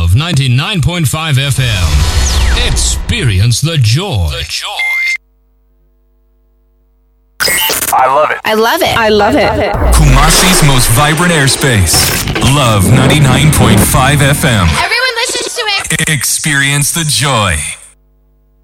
Love 99.5 FM. Experience the joy. I love it. I love it. I love it. Kumasi's most vibrant airspace. Love 99.5 FM. Everyone listens to it. Experience the joy.